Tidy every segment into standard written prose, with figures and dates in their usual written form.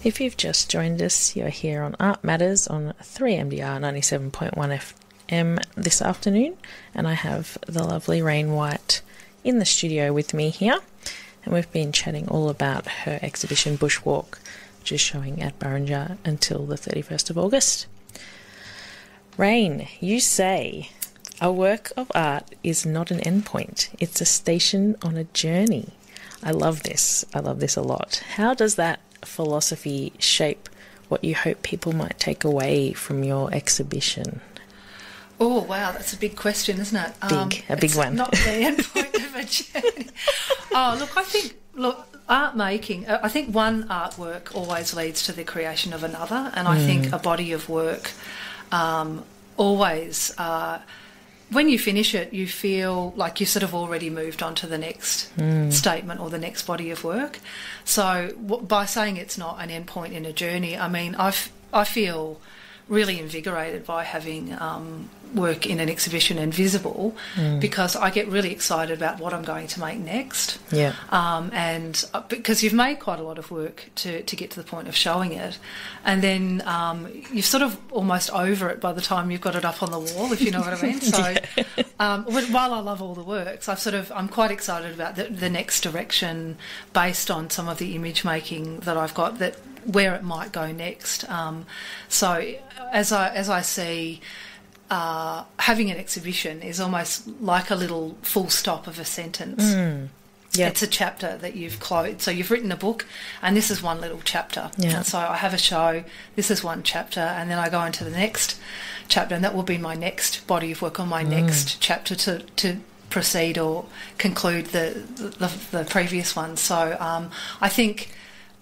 If you've just joined us, you're here on Art Matters on 3MDR 97.1 FM this afternoon, and I have the lovely Rain White in the studio with me here, and we've been chatting all about her exhibition Bushwalk, which is showing at Burrinja until the 31st of August. Rain, you say a work of art is not an endpoint, it's a station on a journey. I love this. I love this a lot. How does that philosophy shape what you hope people might take away from your exhibition? Oh, wow, that's a big question, isn't it? A big one. Not the end point of a journey. Art making, I think one artwork always leads to the creation of another, and I think a body of work always, when you finish it, you feel like you've sort of already moved on to the next statement or the next body of work. So by saying it's not an end point in a journey, I mean, I feel really invigorated by having work in an exhibition and visible because I get really excited about what I'm going to make next. Yeah. And because you've made quite a lot of work to get to the point of showing it, and then you're sort of almost over it by the time you've got it up on the wall, if you know what I mean. So while I love all the works, I'm quite excited about the next direction based on some of the image making that I've got, that where it might go next. So as I see, having an exhibition is almost like a little full stop of a sentence. Yeah. It's a chapter that you've closed. So you've written a book, and this is one little chapter. Yeah. And so I have a show, this is one chapter, and then I go into the next chapter, and that will be my next body of work, or my next chapter to proceed or conclude the previous one. So I think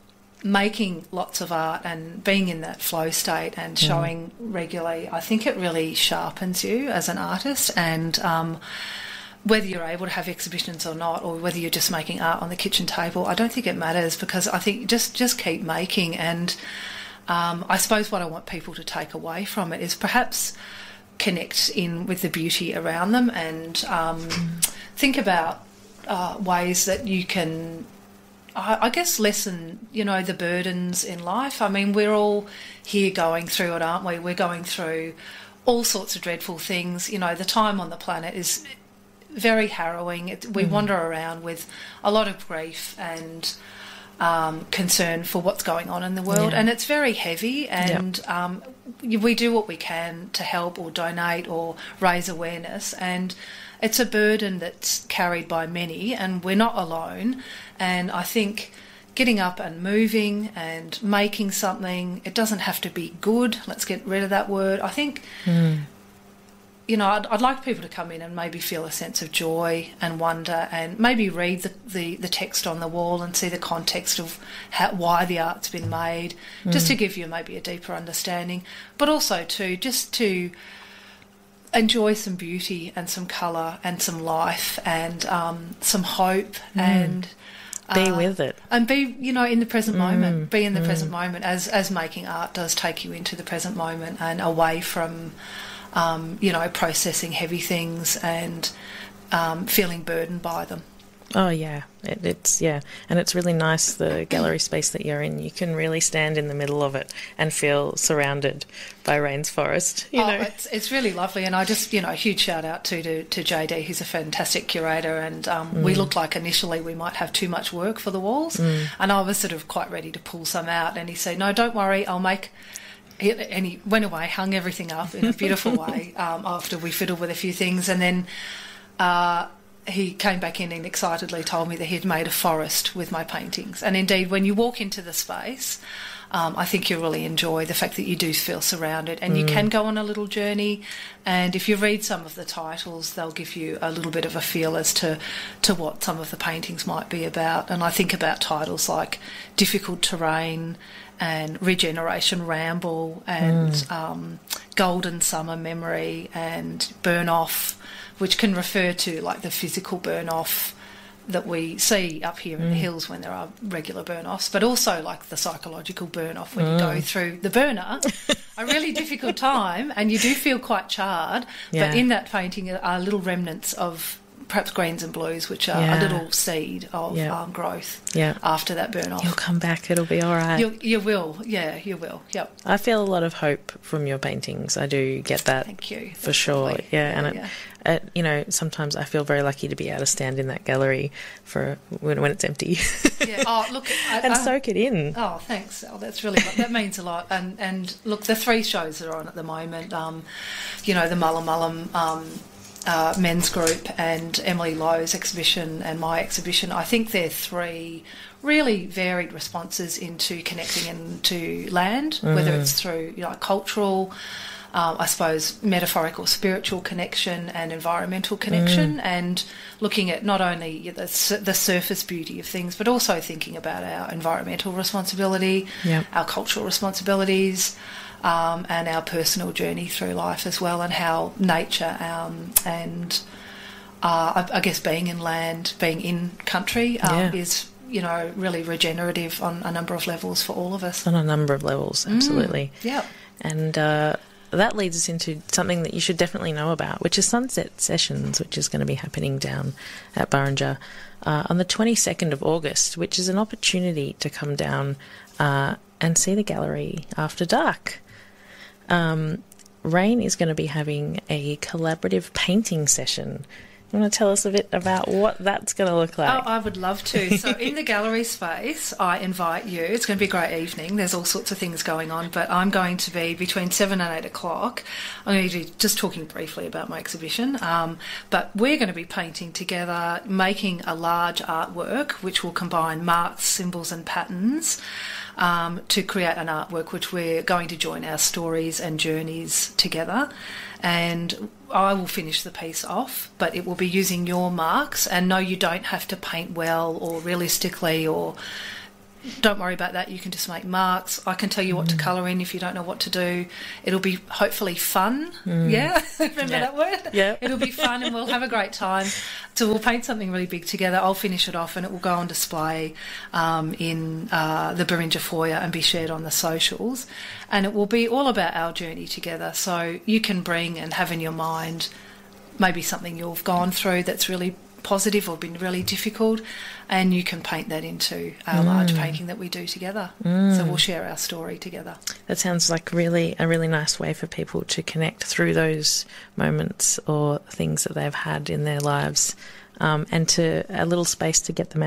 making lots of art and being in that flow state and showing regularly, I think it really sharpens you as an artist. And whether you're able to have exhibitions or not, or whether you're just making art on the kitchen table, I don't think it matters, because I think just keep making. And I suppose what I want people to take away from it is perhaps connect in with the beauty around them, and think about ways that you can, I guess, lessen, the burdens in life. I mean, we're all here going through it, aren't we? We're going through all sorts of dreadful things. The time on the planet is very harrowing. We wander around with a lot of grief and concern for what's going on in the world, and it's very heavy, and we do what we can to help or donate or raise awareness, and it's a burden that's carried by many, and we're not alone. And I think getting up and moving and making something, it doesn't have to be good. Let's get rid of that word. I think, I'd like people to come in and maybe feel a sense of joy and wonder, and maybe read the text on the wall and see the context of why the art's been made, just to give you maybe a deeper understanding, but also to enjoy some beauty and some colour and some life and some hope and be with it, and be in the present moment. Be in the present moment, as making art does take you into the present moment and away from processing heavy things and feeling burdened by them. Oh yeah, it's and it's really nice, the gallery space that you're in. You can really stand in the middle of it and feel surrounded by Rain's Forest. It's really lovely, and I just a huge shout out to JD, who's a fantastic curator. And we looked like initially we might have too much work for the walls, and I was sort of quite ready to pull some out, and he said, "No, don't worry, I'll make." And he went away, hung everything up in a beautiful way after we fiddled with a few things, and then he came back in and excitedly told me that he'd made a forest with my paintings. And indeed, when you walk into the space, I think you'll really enjoy the fact that you do feel surrounded, and you can go on a little journey. And if you read some of the titles, they'll give you a little bit of a feel as to what some of the paintings might be about. And I think about titles like Difficult Terrain and Regeneration Ramble and Golden Summer Memory and Burn Off, which can refer to like the physical burn off that we see up here in the hills when there are regular burn-offs, but also like the psychological burn-off when you go through the burner, a really difficult time, and you do feel quite charred, but in that painting are little remnants of perhaps greens and blues, which are a little seed of growth after that burn off. You'll come back, it'll be all right. You will, you will, yep. I feel a lot of hope from your paintings. I do get that. Thank you. For sure, and sometimes I feel very lucky to be able to stand in that gallery for when it's empty. Yeah. Oh, look, and soak it in. Oh, thanks, Sal. That means a lot. And look, the 3 shows that are on at the moment, the Mullum men's group and Emily Lowe's exhibition and my exhibition, I think they're 3 really varied responses into connecting into land, whether it's through cultural, I suppose, metaphorical, spiritual connection and environmental connection, and looking at not only the surface beauty of things, but also thinking about our environmental responsibility, our cultural responsibilities, and our personal journey through life as well, and how nature and I guess being in land, being in country is really regenerative on a number of levels for all of us. On a number of levels, absolutely. Yeah. And that leads us into something that you should definitely know about, which is Sunset Sessions, which is going to be happening down at Burrinja on the 22nd of August, which is an opportunity to come down and see the gallery after dark. Rain is going to be having a collaborative painting session. You want to tell us a bit about what that's going to look like? Oh, I would love to. So in the gallery space, I invite you. It's going to be a great evening. There's all sorts of things going on, but I'm going to be between 7 and 8 o'clock. I'm going to be just talking briefly about my exhibition, but we're going to be painting together, making a large artwork which will combine marks, symbols and patterns to create an artwork which we're going to join our stories and journeys together. And I will finish the piece off, but it will be using your marks. And no, you don't have to paint well or realistically, or don't worry about that. You can just make marks. I can tell you what to colour in if you don't know what to do. It'll be hopefully fun. Yeah, remember that word? Yeah. It'll be fun and we'll have a great time. So we'll paint something really big together. I'll finish it off and it will go on display in the Burrinja foyer and be shared on the socials. And it will be all about our journey together. So you can bring and have in your mind maybe something you've gone through that's really positive or been really difficult, and you can paint that into our large painting that we do together. So we'll share our story together. That sounds like a really nice way for people to connect through those moments or things that they've had in their lives, and to a little space to get them